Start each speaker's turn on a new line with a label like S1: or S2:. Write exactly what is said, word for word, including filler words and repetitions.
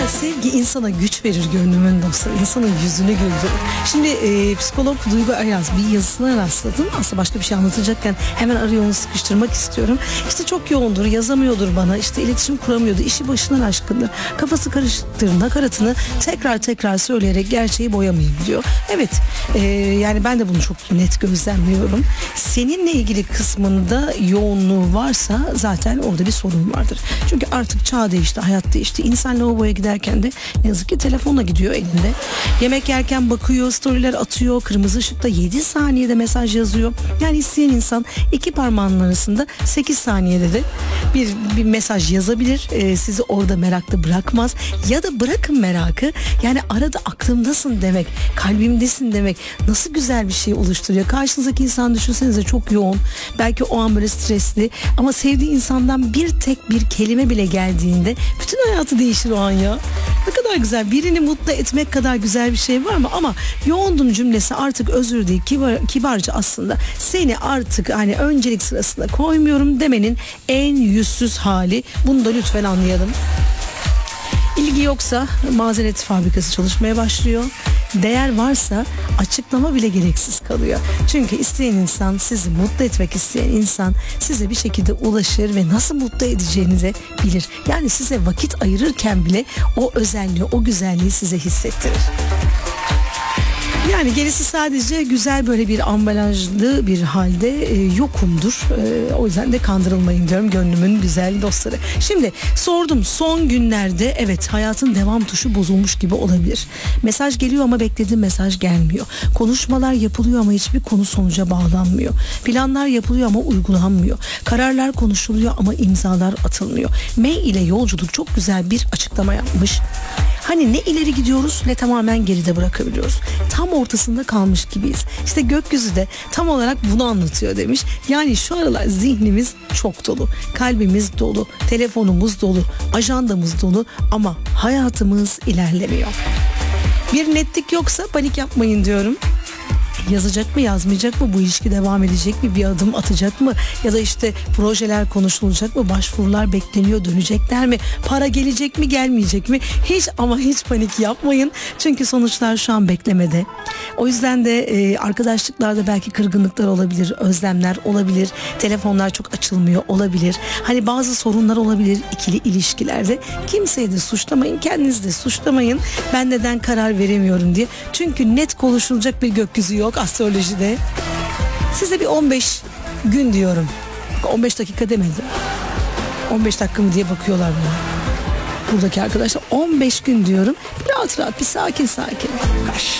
S1: Sevgi insana güç verir gönlümün dostları. İnsanın yüzünü güldürür. Şimdi e, psikolog Duygu Ayaz bir yazısına rastladım. Aslında başka bir şey anlatacakken hemen araya onu sıkıştırmak istiyorum. İşte çok yoğundur, yazamıyordur bana. İşte iletişim kuramıyordu. İşi başından aşkındır. Kafası karışıktır. Nakaratını tekrar tekrar söyleyerek gerçeği boyamayayım diyor. Evet. E, yani ben de bunu çok net gözlemliyorum. Seninle ilgili kısmında yoğunluğu varsa zaten orada bir sorun vardır. Çünkü artık çağ değişti, hayat değişti. İnsan lavaboya giderken de ne yazık ki telefonla gidiyor elinde. Yemek yerken bakıyor, storyler atıyor, kırmızı ışıkta yedi saniyede mesaj yazıyor. Yani isteyen insan iki parmağının arasında sekiz saniyede de bir, bir mesaj yazabilir. Ee, sizi orada merakta bırakmaz. Ya da bırakın merakı. Yani arada aklımdasın demek, kalbimdesin demek nasıl güzel bir şey oluşturuyor. Karşınızdaki insan düşünsenize çok yoğun. Belki o an böyle stresli ama sevdiği insandan bir tek bir kelime bile geldiğinde bütün hayatı değişir o an ya. Ne kadar güzel. Birini mutlu etmek kadar güzel bir şey var mı? Ama yoğundum cümlesi artık özür değil, kibar, kibarca aslında seni artık hani öncelik sırasında koymuyorum demenin en yüzsüz hali. Bunu da lütfen anlayalım. İlgi yoksa mazeret fabrikası çalışmaya başlıyor. Değer varsa açıklama bile gereksiz kalıyor. Çünkü isteyen insan, sizi mutlu etmek isteyen insan size bir şekilde ulaşır ve nasıl mutlu edeceğinizi bilir. Yani size vakit ayırırken bile o özelliği, o güzelliği size hissettirir. Yani gerisi sadece güzel böyle bir ambalajlı bir halde e, yokumdur. E, o yüzden de kandırılmayın diyorum gönlümün güzel dostları. Şimdi sordum, son günlerde evet hayatın devam tuşu bozulmuş gibi olabilir. Mesaj geliyor ama beklediğim mesaj gelmiyor. Konuşmalar yapılıyor ama hiçbir konu sonuca bağlanmıyor. Planlar yapılıyor ama uygulanmıyor. Kararlar konuşuluyor ama imzalar atılmıyor. M ile yolculuk çok güzel bir açıklama yapmış. Hani ne ileri gidiyoruz ne tamamen geride bırakabiliyoruz. Tam ortasında kalmış gibiyiz. İşte gökyüzü de tam olarak bunu anlatıyor demiş. Yani şu aralar zihnimiz çok dolu. Kalbimiz dolu. Telefonumuz dolu. Ajandamız dolu. Ama hayatımız ilerlemiyor. Bir netlik yoksa panik yapmayın diyorum. Yazacak mı, yazmayacak mı, bu ilişki devam edecek mi, bir adım atacak mı, ya da işte projeler konuşulacak mı, başvurular bekleniyor, dönecekler mi, para gelecek mi, gelmeyecek mi, hiç ama hiç panik yapmayın çünkü sonuçlar şu an beklemede. O yüzden de e, arkadaşlıklarda belki kırgınlıklar olabilir, özlemler olabilir, telefonlar çok açılmıyor olabilir, hani bazı sorunlar olabilir ikili ilişkilerde. Kimseyi de suçlamayın, kendinizi de suçlamayın, ben neden karar veremiyorum diye, çünkü net konuşulacak bir gökyüzü yok astrolojide. Size bir on beş gün diyorum. on beş dakika demedim. on beş dakika mı diye bakıyorlar bana. Buradaki arkadaşlar on beş gün diyorum. Bir rahat rahat, bir sakin sakin.